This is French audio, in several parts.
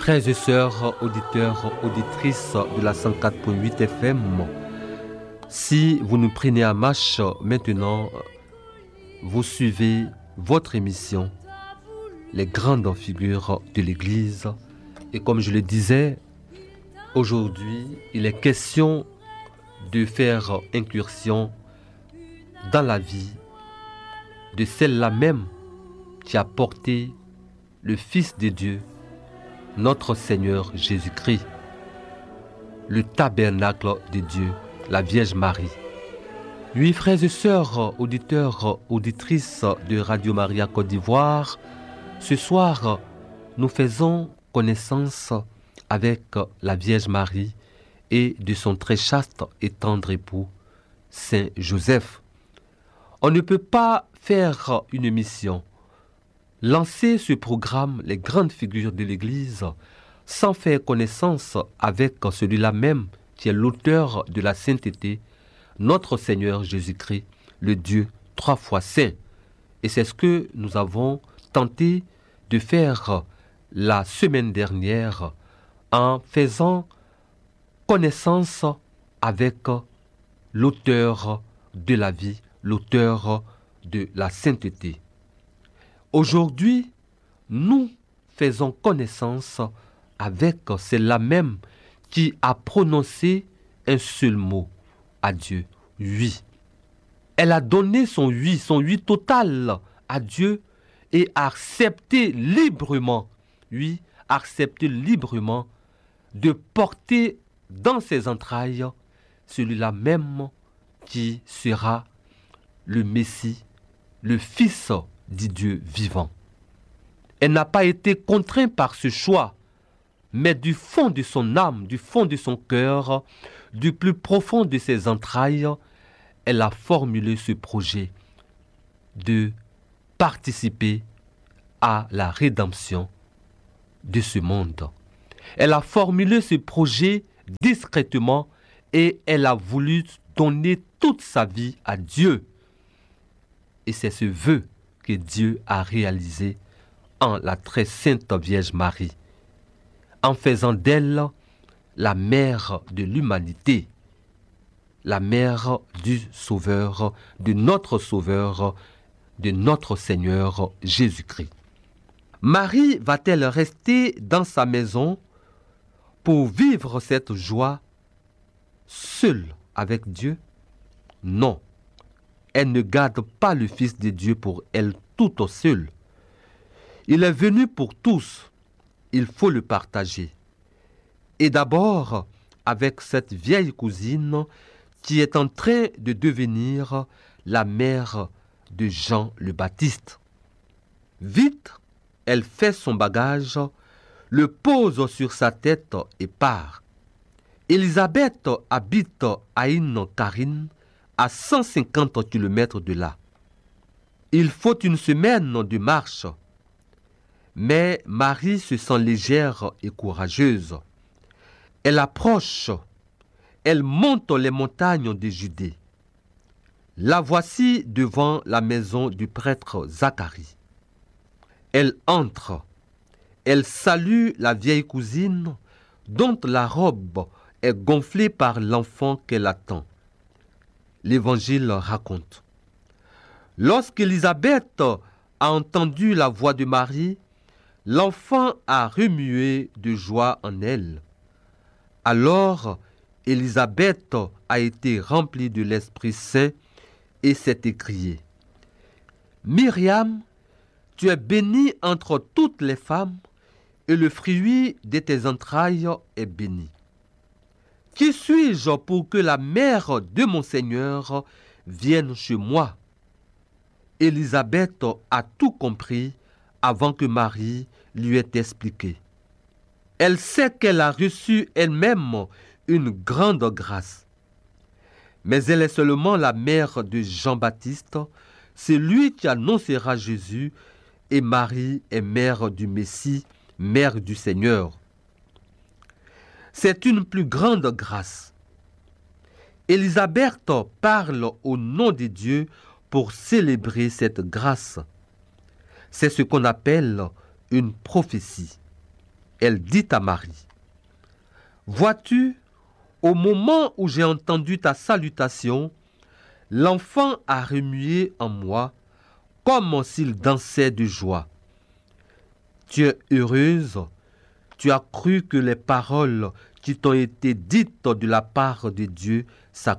Frères et sœurs, auditeurs, auditrices de la 104.8 FM, si vous nous prenez à marche maintenant, vous suivez votre émission, les grandes figures de l'Église. Et comme je le disais, aujourd'hui, il est question de faire incursion dans la vie de celle-là même qui a porté le Fils de Dieu, notre Seigneur Jésus-Christ, le tabernacle de Dieu, la Vierge Marie. Oui, frères et sœurs, auditeurs, auditrices de Radio Maria Côte d'Ivoire, ce soir, nous faisons connaissance avec la Vierge Marie et de son très chaste et tendre époux, Saint Joseph. On ne peut pas faire une émission, lancer ce programme, les grandes figures de l'Église, sans faire connaissance avec celui-là même qui est l'auteur de la sainteté, notre Seigneur Jésus-Christ, le Dieu trois fois saint. Et c'est ce que nous avons tenté de faire la semaine dernière en faisant connaissance avec l'auteur de la vie, l'auteur de la sainteté. Aujourd'hui, nous faisons connaissance avec celle-là même qui a prononcé un seul mot à Dieu, oui. Elle a donné son oui total à Dieu et a accepté librement, oui, accepté librement de porter dans ses entrailles celui-là même qui sera le Messie, le Fils du Dieu vivant. Elle n'a pas été contrainte par ce choix, mais du fond de son âme, du fond de son cœur, du plus profond de ses entrailles, elle a formulé ce projet de participer à la rédemption de ce monde. Elle a formulé ce projet discrètement et elle a voulu donner toute sa vie à Dieu. Et c'est ce vœu que Dieu a réalisé en la très sainte Vierge Marie, en faisant d'elle la mère de l'humanité, la mère du Sauveur, de notre Seigneur Jésus-Christ. Marie va-t-elle rester dans sa maison pour vivre cette joie seule avec Dieu? Non. Elle ne garde pas le Fils de Dieu pour elle toute seule. Il est venu pour tous. Il faut le partager. Et d'abord, avec cette vieille cousine qui est en train de devenir la mère de Jean le Baptiste. Vite, elle fait son bagage, le pose sur sa tête et part. Élisabeth habite à Aïn-Karine, à 150 km de là. Il faut une semaine de marche. Mais Marie se sent légère et courageuse. Elle approche, elle monte les montagnes de Judée. La voici devant la maison du prêtre Zacharie. Elle entre, elle salue la vieille cousine dont la robe est gonflée par l'enfant qu'elle attend. L'Évangile raconte. Lorsqu'Élisabeth a entendu la voix de Marie, l'enfant a remué de joie en elle. Alors, Élisabeth a été remplie de l'Esprit Saint et s'est écriée. Myriam, tu es bénie entre toutes les femmes, et le fruit de tes entrailles est béni. Qui suis-je pour que la mère de mon Seigneur vienne chez moi? Élisabeth a tout compris avant que Marie lui ait expliqué. Elle sait qu'elle a reçu elle-même une grande grâce. Mais elle est seulement la mère de Jean-Baptiste, c'est lui qui annoncera Jésus, et Marie est mère du Messie, mère du Seigneur. C'est une plus grande grâce. Élisabeth parle au nom de Dieu pour célébrer cette grâce. C'est ce qu'on appelle une prophétie. elle dit à Marie, « Vois-tu, au moment où j'ai entendu ta salutation, l'enfant a remué en moi comme s'il dansait de joie. Tu es heureuse, tu as cru que les paroles qui t'ont été dites de la part de Dieu s'accompliront. »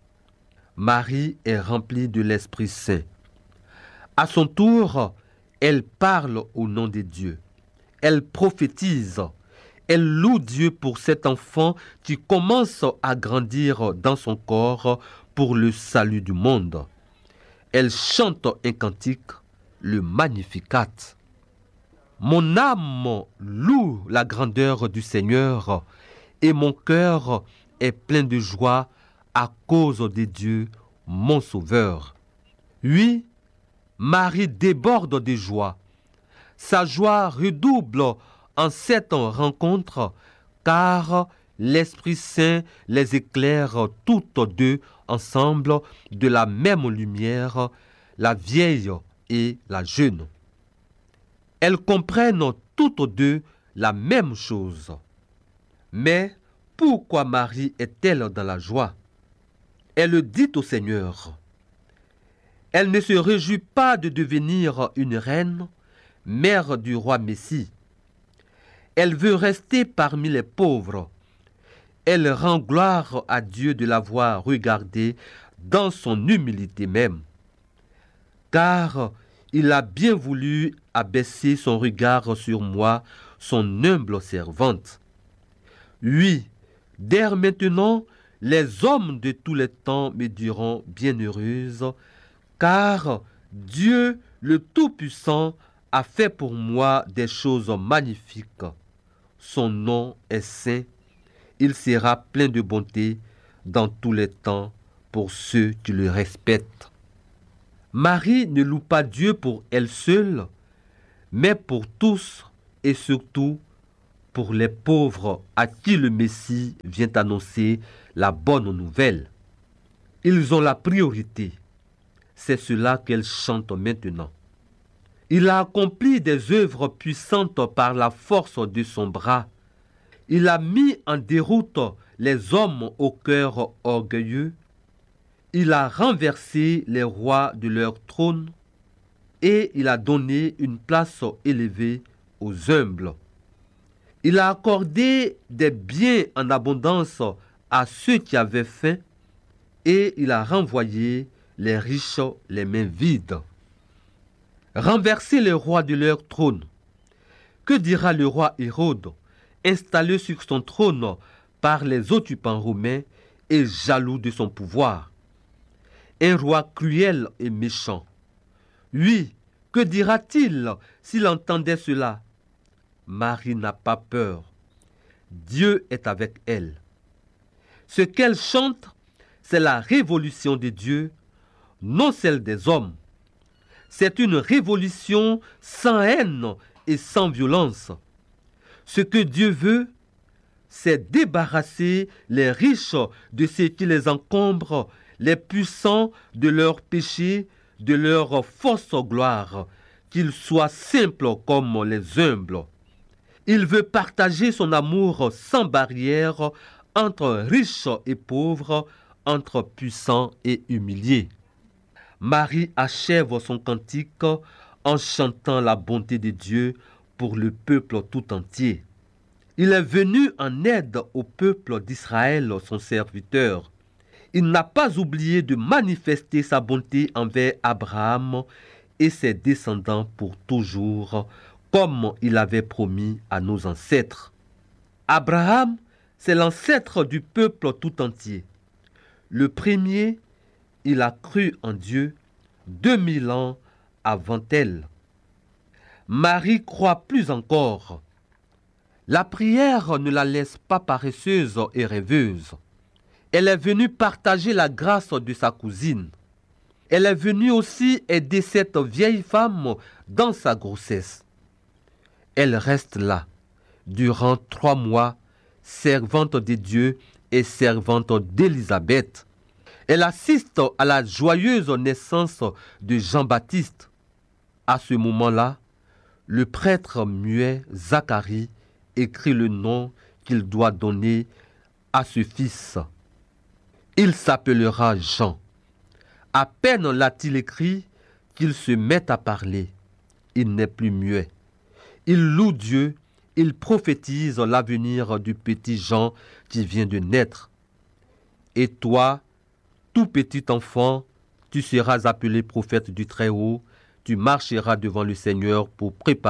Marie est remplie de l'Esprit Saint. À son tour, elle parle au nom de Dieu. Elle prophétise. Elle loue Dieu pour cet enfant qui commence à grandir dans son corps pour le salut du monde. Elle chante un cantique, le Magnificat. Mon âme loue la grandeur du Seigneur et mon cœur est plein de joie à cause de Dieu, mon Sauveur. Oui, Marie déborde de joie. Sa joie redouble en cette rencontre, car l'Esprit Saint les éclaire toutes deux ensemble de la même lumière, la vieille et la jeune. Elles comprennent toutes deux la même chose. Mais pourquoi Marie est-elle dans la joie? Elle dit au Seigneur. Elle ne se réjouit pas de devenir une reine, mère du roi Messie. Elle veut rester parmi les pauvres. Elle rend gloire à Dieu de l'avoir regardée dans son humilité même. Car il a bien voulu abaisser son regard sur moi, son humble servante. Oui, dès maintenant, les hommes de tous les temps me diront bienheureuse, car Dieu le Tout-Puissant a fait pour moi des choses magnifiques. Son nom est saint, il sera plein de bonté dans tous les temps pour ceux qui le respectent. Marie ne loue pas Dieu pour elle seule, mais pour tous et surtout pour les pauvres à qui le Messie vient annoncer la bonne nouvelle. Ils ont la priorité. C'est cela qu'elle chante maintenant. Il a accompli des œuvres puissantes par la force de son bras. Il a mis en déroute les hommes au cœur orgueilleux. Il a renversé les rois de leur trône et il a donné une place élevée aux humbles. Il a accordé des biens en abondance à ceux qui avaient faim et il a renvoyé les riches les mains vides. Renverser les rois de leur trône. Que dira le roi Hérode, installé sur son trône par les occupants romains et jaloux de son pouvoir? Un roi cruel et méchant. Oui, que dira-t-il s'il entendait cela? Marie n'a pas peur. Dieu est avec elle. Ce qu'elle chante, c'est la révolution de Dieu, non celle des hommes. C'est une révolution sans haine et sans violence. Ce que Dieu veut, c'est débarrasser les riches de ce qui les encombre, les puissants de leurs péchés, de leur fausse gloire, qu'ils soient simples comme les humbles. Il veut partager son amour sans barrière entre riches et pauvres, entre puissants et humiliés. Marie achève son cantique en chantant la bonté de Dieu pour le peuple tout entier. Il est venu en aide au peuple d'Israël, son serviteur. Il n'a pas oublié de manifester sa bonté envers Abraham et ses descendants pour toujours, comme il avait promis à nos ancêtres. Abraham, c'est l'ancêtre du peuple tout entier. Le premier, il a cru en Dieu 2000 ans avant elle. Marie croit plus encore. La prière ne la laisse pas paresseuse et rêveuse. Elle est venue partager la grâce de sa cousine. Elle est venue aussi aider cette vieille femme dans sa grossesse. Elle reste là durant 3 mois, servante de Dieu et servante d'Élisabeth. Elle assiste à la joyeuse naissance de Jean-Baptiste. À ce moment-là, le prêtre muet Zacharie écrit le nom qu'il doit donner à ce fils. Il s'appellera Jean. À peine l'a-t-il écrit qu'il se met à parler. Il n'est plus muet. Il loue Dieu, il prophétise l'avenir du petit Jean qui vient de naître. Et toi, tout petit enfant, tu seras appelé prophète du Très-Haut, tu marcheras devant le Seigneur pour préparer